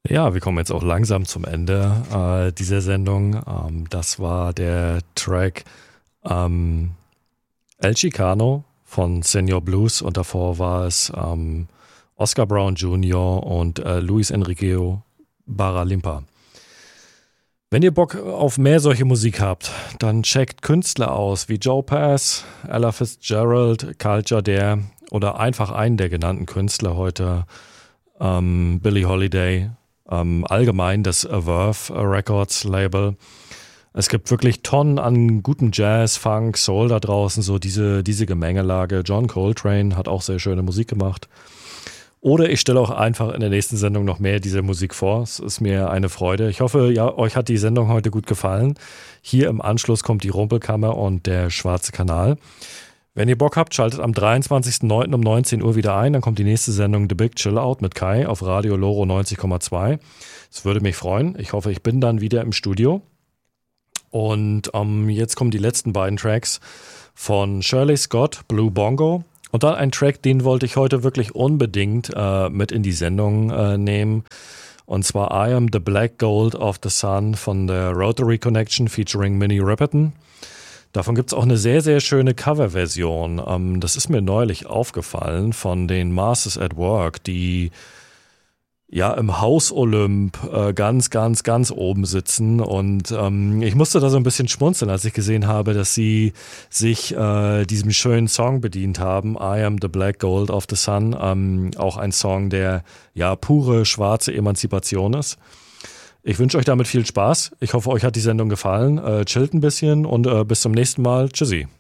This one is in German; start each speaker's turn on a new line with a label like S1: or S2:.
S1: Ja, wir kommen jetzt auch langsam zum Ende dieser Sendung. Das war der Track El Chicano von Senior Blues und davor war es Oscar Brown Jr. und Luis Enriqueo Baralimpa. Wenn ihr Bock auf mehr solche Musik habt, dann checkt Künstler aus wie Joe Pass, Ella Fitzgerald, Culture Dare oder einfach einen der genannten Künstler heute, Billie Holiday, allgemein das Verve Records Label. Es gibt wirklich Tonnen an gutem Jazz, Funk, Soul da draußen, so diese Gemengelage. John Coltrane hat auch sehr schöne Musik gemacht. Oder ich stelle auch einfach in der nächsten Sendung noch mehr dieser Musik vor. Es ist mir eine Freude. Ich hoffe, ja, euch hat die Sendung heute gut gefallen. Hier im Anschluss kommt die Rumpelkammer und der Schwarze Kanal. Wenn ihr Bock habt, schaltet am 23.09. um 19 Uhr wieder ein. Dann kommt die nächste Sendung The Big Chill Out mit Kai auf Radio Loro 90,2. Es würde mich freuen. Ich hoffe, ich bin dann wieder im Studio. Und jetzt kommen die letzten beiden Tracks von Shirley Scott, Blue Bongo. Und dann ein Track, den wollte ich heute wirklich unbedingt mit in die Sendung nehmen. Und zwar I Am the Black Gold of the Sun von der Rotary Connection featuring Minnie Riperton. Davon gibt es auch eine sehr, sehr schöne Coverversion. Das ist mir neulich aufgefallen von den Masters at Work, die ja im Haus Olymp ganz, ganz, ganz oben sitzen. Und ich musste da so ein bisschen schmunzeln, als ich gesehen habe, dass sie sich diesem schönen Song bedient haben. I Am the Black Gold of the Sun. Auch ein Song, der ja pure schwarze Emanzipation ist. Ich wünsche euch damit viel Spaß. Ich hoffe, euch hat die Sendung gefallen. Chillt ein bisschen und bis zum nächsten Mal. Tschüssi.